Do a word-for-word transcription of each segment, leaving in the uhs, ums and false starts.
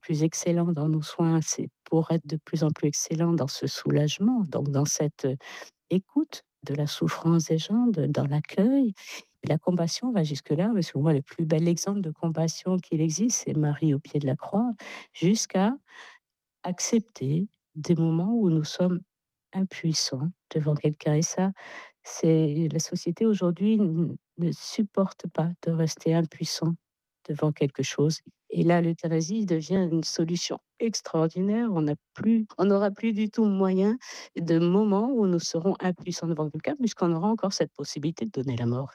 plus excellents dans nos soins, c'est pour être de plus en plus excellents dans ce soulagement, donc dans cette, heu, écoute de la souffrance des gens, de dans l'accueil. La compassion va jusque-là, parce que moi, le plus bel exemple de compassion qu'il existe, c'est Marie au pied de la croix, jusqu'à accepter des moments où nous sommes impuissants devant quelqu'un et ça, c'est la société aujourd'hui n ne supporte pas de rester impuissant devant quelque chose et là, l'euthanasie devient une solution extraordinaire. On n'a plus on n'aura plus du tout moyen de moments où nous serons impuissants devant quelqu'un puisqu'on aura encore cette possibilité de donner la mort.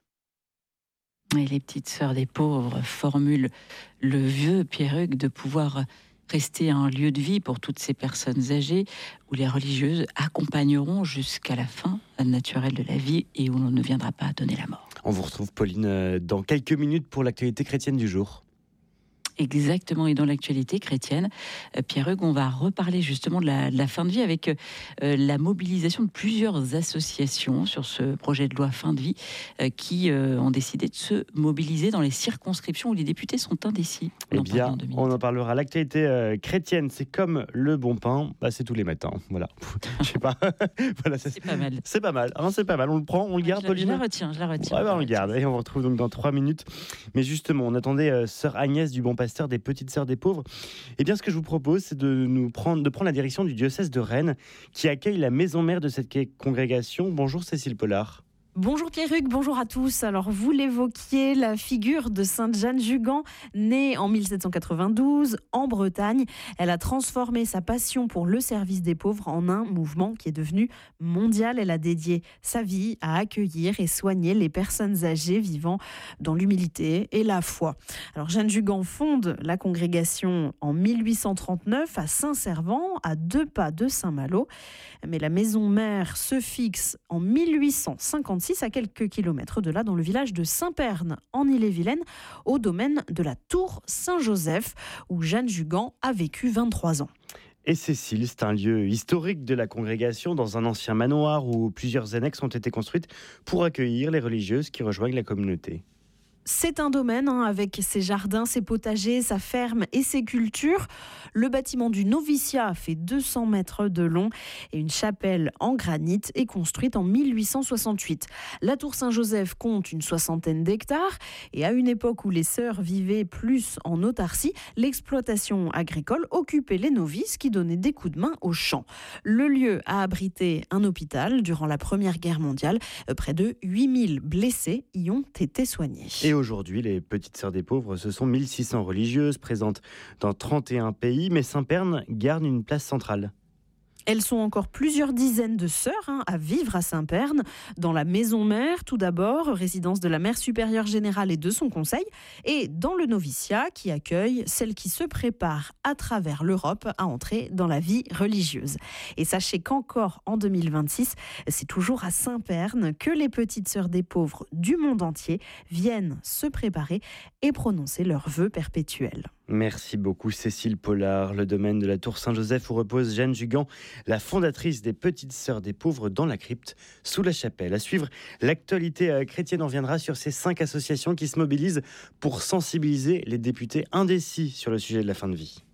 Et les petites sœurs des pauvres formulent le vœu, Pierruc, de pouvoir rester un lieu de vie pour toutes ces personnes âgées où les religieuses accompagneront jusqu'à la fin naturelle de la vie et où l'on ne viendra pas donner la mort. On vous retrouve, Pauline, euh, dans quelques minutes pour l'actualité chrétienne du jour. Exactement, et dans l'actualité chrétienne, euh, Pierre-Hugues, on va reparler justement de la, de la fin de vie avec euh, la mobilisation de plusieurs associations sur ce projet de loi fin de vie euh, qui euh, ont décidé de se mobiliser dans les circonscriptions où les députés sont indécis. Eh bien, on en parlera. L'actualité euh, chrétienne, c'est comme le bon pain, bah, c'est tous les matins. Voilà, je sais pas. Voilà, c'est, c'est pas mal. C'est pas mal, hein, c'est pas mal. On le prend, on le garde, je, Pauline. Je la retiens, je la retiens. Ouais, bah, on le garde. Et on vous retrouve donc dans trois minutes. Mais justement, on attendait euh, sœur Agnès du Bon Pasteur des Petites Sœurs des Pauvres. Eh bien, ce que je vous propose, c'est de nous prendre, de prendre la direction du diocèse de Rennes, qui accueille la maison mère de cette congrégation. Bonjour Cécile Pollard. Bonjour Pierruc, bonjour à tous. Alors vous l'évoquiez, la figure de Sainte Jeanne Jugan, née en mille sept cent quatre-vingt-douze en Bretagne, elle a transformé sa passion pour le service des pauvres en un mouvement qui est devenu mondial. Elle a dédié sa vie à accueillir et soigner les personnes âgées vivant dans l'humilité et la foi. Alors Jeanne Jugan fonde la congrégation en mille huit cent trente-neuf à Saint-Servant, à deux pas de Saint-Malo. Mais la maison mère se fixe en mille huit cent cinquante-six à quelques kilomètres de là, dans le village de Saint-Pern, en Ille-et-Vilaine, au domaine de la Tour Saint-Joseph, où Jeanne Jugan a vécu vingt-trois ans. Et Cécile, c'est un lieu historique de la congrégation, dans un ancien manoir où plusieurs annexes ont été construites pour accueillir les religieuses qui rejoignent la communauté. C'est un domaine hein, avec ses jardins, ses potagers, sa ferme et ses cultures. Le bâtiment du noviciat fait deux cents mètres de long et une chapelle en granit est construite en mille huit cent soixante-huit. La tour Saint-Joseph compte une soixantaine d'hectares et à une époque où les sœurs vivaient plus en autarcie, l'exploitation agricole occupait les novices qui donnaient des coups de main aux champs. Le lieu a abrité un hôpital durant la Première Guerre mondiale. Près de huit mille blessés y ont été soignés. Et aujourd'hui, les Petites Sœurs des Pauvres, ce sont mille six cents religieuses présentes dans trente et un pays, mais Saint-Pern garde une place centrale. Elles sont encore plusieurs dizaines de sœurs hein, à vivre à Saint-Pern, dans la maison mère tout d'abord, résidence de la mère supérieure générale et de son conseil, et dans le noviciat qui accueille celles qui se préparent à travers l'Europe à entrer dans la vie religieuse. Et sachez qu'encore en deux mille vingt-six, c'est toujours à Saint-Pern que les Petites Sœurs des Pauvres du monde entier viennent se préparer et prononcer leurs vœux perpétuels. Merci beaucoup Cécile Pollard. Le domaine de la Tour Saint-Joseph où repose Jeanne Jugan, la fondatrice des Petites Sœurs des Pauvres, dans la crypte sous la chapelle. À suivre, l'actualité chrétienne en viendra sur ces cinq associations qui se mobilisent pour sensibiliser les députés indécis sur le sujet de la fin de vie.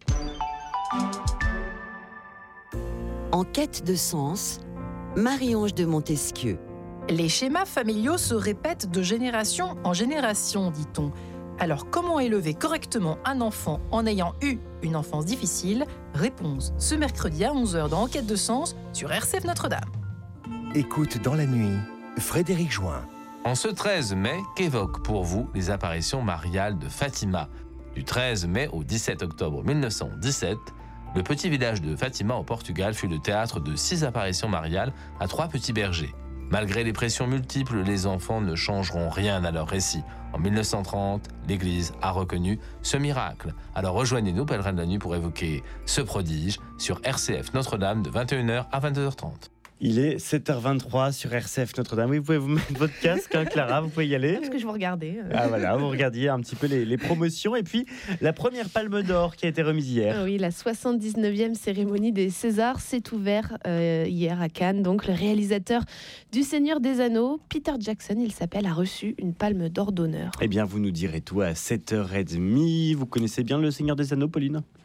En quête de sens, Marie-Ange de Montesquieu. Les schémas familiaux se répètent de génération en génération, dit-on. Alors, comment élever correctement un enfant en ayant eu une enfance difficile? Réponse ce mercredi à onze heures dans Enquête de sens sur R C F Notre-Dame. Écoute dans la nuit, Frédéric Join. En ce treize mai, qu'évoquent pour vous les apparitions mariales de Fatima? Du treize mai au dix-sept octobre mille neuf cent dix-sept, le petit village de Fatima au Portugal fut le théâtre de six apparitions mariales à trois petits bergers. Malgré les pressions multiples, les enfants ne changeront rien à leur récit. En mille neuf cent trente, l'Église a reconnu ce miracle. Alors rejoignez-nous, pèlerins de la nuit, pour évoquer ce prodige sur R C F Notre-Dame de vingt et une heures à vingt-deux heures trente. Il est sept heures vingt-trois sur R C F Notre-Dame. Oui, vous pouvez vous mettre votre casque, hein, Clara, vous pouvez y aller. Parce que je vous regardais. Euh... Ah voilà, vous regardiez un petit peu les, les promotions. Et puis, la première Palme d'Or qui a été remise hier. Oui, la soixante-dix-neuvième cérémonie des Césars s'est ouverte euh, hier à Cannes. Donc, le réalisateur du Seigneur des Anneaux, Peter Jackson, il s'appelle, a reçu une Palme d'Or d'honneur. Eh bien, vous nous direz tout à sept heures trente. Vous connaissez bien le Seigneur des Anneaux, Pauline ?